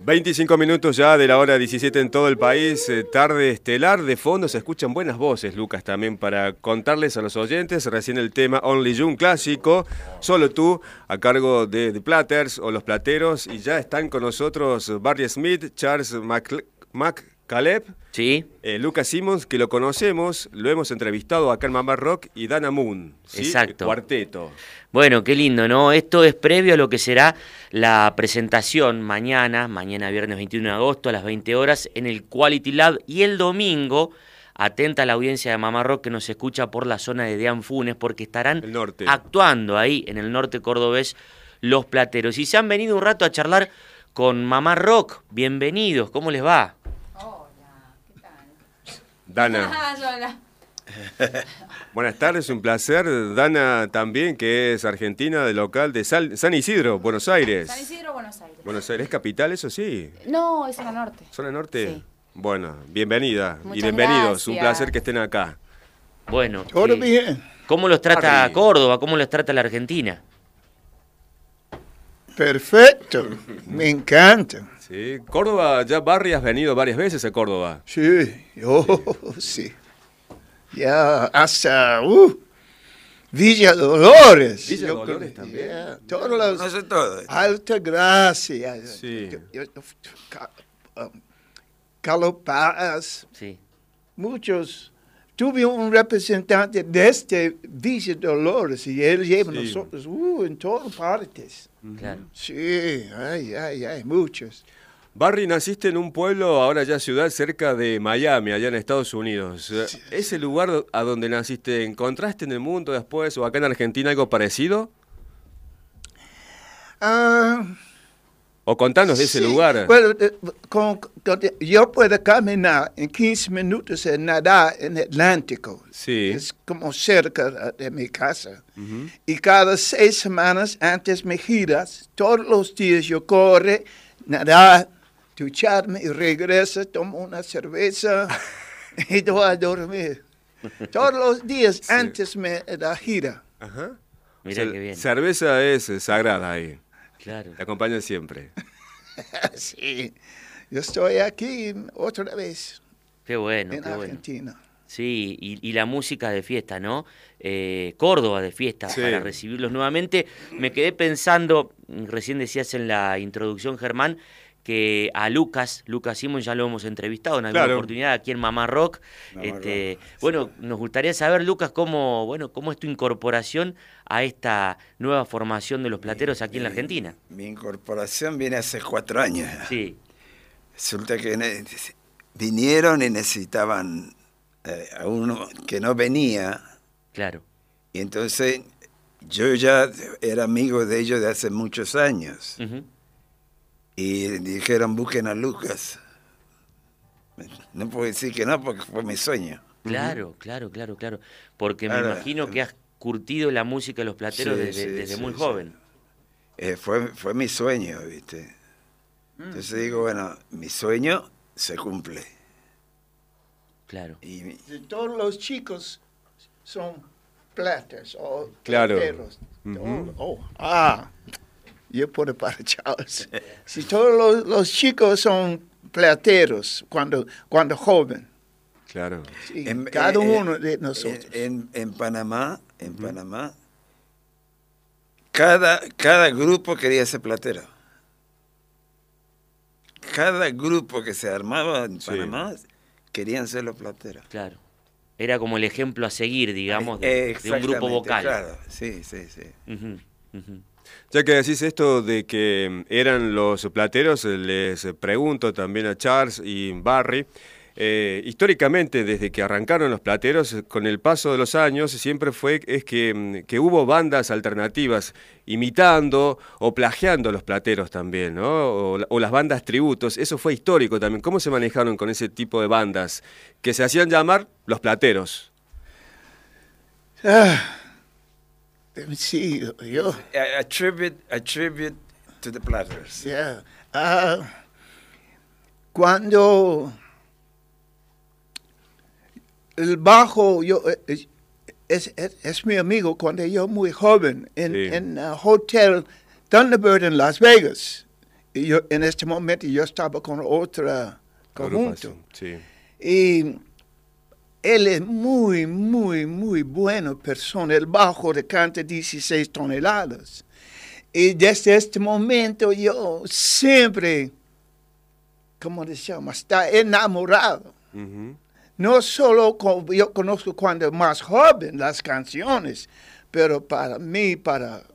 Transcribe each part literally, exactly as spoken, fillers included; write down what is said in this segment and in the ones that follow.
veinticinco minutos ya de la hora diecisiete en todo el país, eh, tarde estelar, de fondo se escuchan buenas voces, Lucas, también para contarles a los oyentes, recién el tema Only You, un clásico, Solo Tú, a cargo de The Platters o Los Plateros, y ya están con nosotros Barry Smith, Charles McCaleb, sí. eh, Lucas Simmons, que lo conocemos, lo hemos entrevistado acá en Mamá Rock, y Dana Moon, ¿sí? Exacto. El cuarteto. Bueno, qué lindo, ¿no? Esto es previo a lo que será la presentación mañana, mañana viernes veintiuno de agosto a las veinte horas en el Quality Lab, y el domingo, atenta a la audiencia de Mamá Rock que nos escucha por la zona de Deán Funes, porque estarán actuando ahí en el norte cordobés Los Plateros. Y se han venido un rato a charlar con Mamá Rock. Bienvenidos, ¿cómo les va? Hola, ¿qué tal? Dana. Hola. Buenas tardes, un placer. Dana también, que es argentina, de local de Sal, San Isidro, Buenos Aires. San Isidro, Buenos Aires. Buenos Aires, ¿es capital eso sí? No, es zona norte. ¿Zona norte? Sí. Bueno, bienvenida. Muchas y bienvenidos, gracias. Un placer que estén acá. Bueno, Ahora eh, bien. ¿cómo los trata Harry. Córdoba? ¿Cómo los trata la Argentina? Perfecto, me encanta. Sí. Córdoba, ya Barry, has venido varias veces a Córdoba. Sí, oh, sí. Ya hasta uh, Villa Dolores. Villa Yo Dolores creo, también. yeah, todos los No sé todo. Alta Gracia. Sí. Yo- yo- Ca- um, Calopas, Sí. muchos. Tuve un representante desde Villa Dolores y él lleva a Sí. nosotros uh, en todas partes. Claro. Sí, ay, ay, ay, muchos. Barry, naciste en un pueblo, ahora ya ciudad, cerca de Miami, allá en Estados Unidos. Sí. ¿Ese lugar a donde naciste, encontraste en el mundo después o acá en Argentina algo parecido? Ah, O contanos de ese sí, lugar. Bueno, eh, con- con- yo puedo caminar en quince minutos y nadar en el Atlántico. Sí. Es como cerca de mi casa. Ujú. Y cada seis semanas antes me giras, todos los días yo corre, nadar, ducharme y regreso, tomo una cerveza y voy a dormir. Todos los días Sí. antes me la gira. Ajá. Mirá O sea, qué bien. Cerveza es eh, sagrada ahí. Claro. Te acompaña siempre. Sí, yo estoy aquí otra vez Qué bueno, en qué bueno. Argentina. Sí, y, y la música de fiesta, ¿no? Eh, Córdoba de fiesta, Sí. para recibirlos nuevamente. Me quedé pensando, recién decías en la introducción, Germán, que a Lucas, Lucas Simmons ya lo hemos entrevistado en alguna Claro. oportunidad aquí en Mamá Rock. Mamá este, Rock, sí. Bueno, nos gustaría saber, Lucas, cómo, bueno, cómo es tu incorporación a esta nueva formación de los plateros aquí en la Argentina. Mi incorporación viene hace cuatro años. Sí, Resulta que ne- vinieron y necesitaban eh, a uno que no venía. claro. Y entonces yo ya era amigo de ellos de hace muchos años. Ujú. Y dijeron, busquen a Lucas. No puedo decir que no porque fue mi sueño. Claro, claro, claro, claro. Porque me Ahora, imagino que has curtido la música de los plateros Sí, desde, sí, desde sí, muy sí. joven. Eh, fue, fue mi sueño, ¿viste? Entonces digo, bueno, mi sueño se cumple. Claro. Y, Y todos los chicos son platas o Claro. plateros. Ujú. Todo- oh, ah, yo puedo para Charles. Si todos los, los chicos son plateros cuando, cuando joven. Claro. Sí, En- cada eh, uno eh, de nosotros. En, en Panamá, en Panamá, cada, cada grupo quería ser platero. Cada grupo que se armaba en Sí. Panamá querían ser los plateros. Claro. Era como el ejemplo a seguir, digamos, Eh, de, de un grupo exactamente, vocal. Claro, sí, sí, sí. Ujú, ujú. Ya que decís esto de que eran los plateros, les pregunto también a Charles y Barry, eh, históricamente desde que arrancaron los plateros, con el paso de los años siempre fue es que, que hubo bandas alternativas imitando o plagiando a los plateros también, ¿no? O, o las bandas tributos, eso fue histórico también. ¿Cómo se manejaron con ese tipo de bandas que se hacían llamar los plateros? Ah, sí, yo, A, a tribute, a tribute to the Platters. yeah. Ah, cuando el bajo, yo, eh, es, es, es mi amigo cuando yo muy joven en, Sí. en uh, Hotel Thunderbird en Las Vegas. Y yo, en este momento yo estaba con otra conjunto. Agrupación, sí. Y él es muy, muy, muy buena persona. El bajo le canta dieciséis toneladas. Y desde este momento yo siempre, ¿cómo se llama? Está enamorado. Ujú. No solo con- yo conozco cuando más joven las canciones, pero para mí, para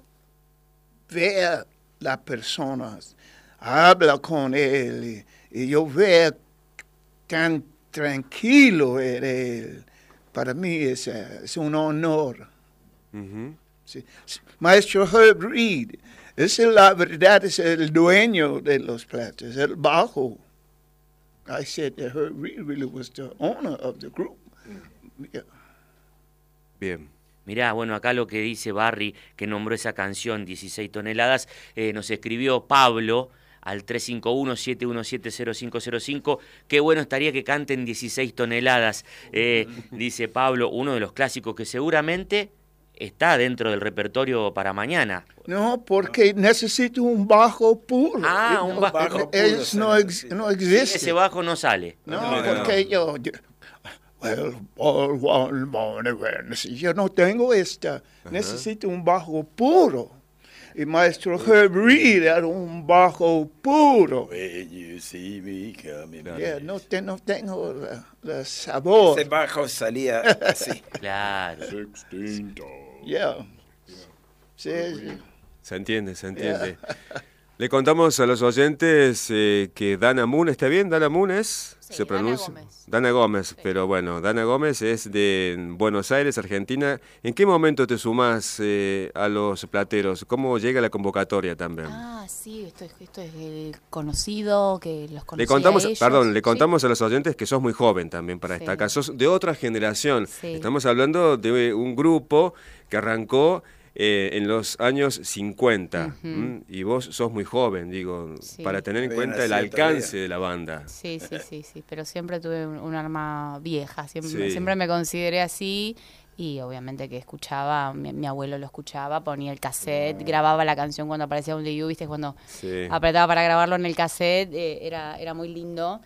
ver las personas, habla con él y, y yo veo tan tranquilo es él. Para mí es, eh, es un honor. Ujú. Sí. Maestro Herb Reed, es el- la verdad, es el dueño de los platos, el bajo. I said that Herb Reed really was the owner of the group. Yeah. Bien. Mirá, bueno, acá lo que dice Barry, que nombró esa canción, dieciséis toneladas, eh, nos escribió Pablo al tres cinco uno, siete uno siete, cero cinco cero cinco. Qué bueno estaría que canten dieciséis toneladas, eh, dice Pablo, uno de los clásicos que seguramente está dentro del repertorio para mañana. No, porque necesito un bajo puro. Ah, Y un no, bajo puro, es- no, sí. ex- no Sí, existe. ese bajo no sale. No, No, no, porque yo, yo, well, all one morning when- si yo no tengo esta, necesito un bajo puro. Y maestro Herb Reed era un bajo puro. When you see me coming. Yeah, no, te- no tengo la, la sabor. Ese bajo salía así. Claro. Yeah. Sí, sí. Se entiende, se entiende. Le contamos a los oyentes eh, que Dana Moon, ¿está bien? ¿Dana Moon es? Sí, ¿Se Dana pronuncia? Gómez. Dana Gómez, Sí. pero bueno, Dana Gómez es de Buenos Aires, Argentina. ¿En qué momento te sumás eh, a los plateros? ¿Cómo llega la convocatoria también? Ah, sí, esto es, esto es el conocido, que los conocía Le contamos, a ellos. perdón, le Sí. contamos a los oyentes que sos muy joven también para Sí. destacar. Sos de otra generación. Sí. Estamos hablando de un grupo que arrancó eh, en los años cincuenta. Ujú. ¿m? Y vos sos muy joven, digo, Sí. para tener en Había cuenta el nacido alcance todavía. de la banda. Sí, sí, sí, sí, pero siempre tuve un, un alma vieja, siempre, Sí. siempre me consideré así y obviamente que escuchaba, mi, mi abuelo lo escuchaba, ponía el cassette, grababa la canción cuando aparecía un D V D, viste, cuando Sí. apretaba para grabarlo en el cassette, eh, era, era muy lindo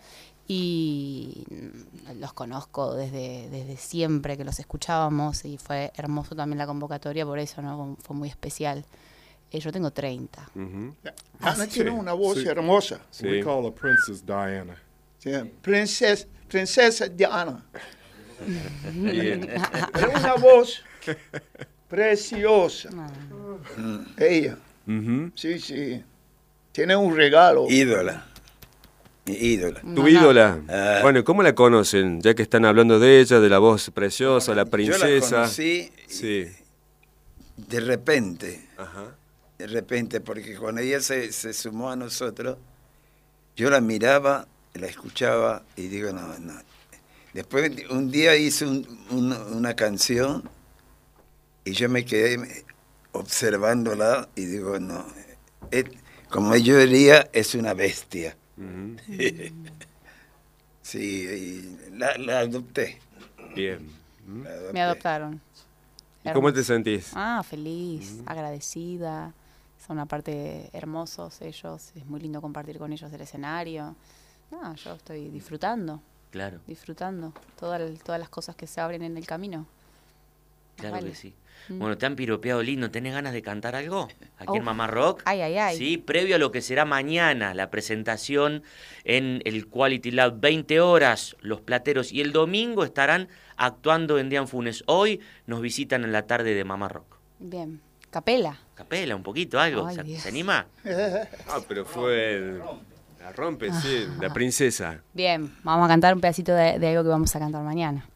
y mm, los conozco desde, desde siempre que los escuchábamos y fue hermoso también la convocatoria por eso, ¿no? Fue muy especial. Eh, yo tengo treinta. Ujú. Ana tiene sí. una voz Sí. hermosa. Sí. We call her Princess Diana. Sí, Princesa, princesa Diana. Bien. Pero una voz preciosa. Ah. Ella, Ujú. sí, sí. Tiene un regalo. Ídola. Mi ídola. ¿Tu No, no. ídola? Ah. Bueno, ¿y cómo la conocen? Ya que están hablando de ella, de la voz preciosa, la Yo princesa. la conocí Sí. de repente. Ajá. De repente, porque cuando ella se, se sumó a nosotros, yo la miraba, la escuchaba y digo, no, no. Después un día hice un- un- una canción y yo me quedé observándola y digo, no, es- como yo diría, es una bestia. Ujú. Sí, y la, la adopté. Bien. la adopté. Me adoptaron. ¿Y cómo Hermoso. te sentís? Ah, feliz, agradecida. Son una parte hermosos ellos. Es muy lindo compartir con ellos el escenario. No, yo estoy disfrutando, Claro, disfrutando todas, todas las cosas que se abren en el camino. claro Vale. que sí. Mm. Bueno, te han piropeado lindo. ¿Tenés ganas de cantar algo? Aquí en Uf. Mamá Rock. Ay, ay, ay. Sí, previo a lo que será mañana, la presentación en el Quality Lab, veinte horas, los plateros. Y el domingo estarán actuando en Dean Funes. Hoy nos visitan en la tarde de Mamá Rock. Bien. Capela. Capela, un poquito, algo. Ay, ¿Se, Dios. se anima? Ah, pero fue el- la rompe, sí, la princesa. Bien, vamos a cantar un pedacito de, de algo que vamos a cantar mañana.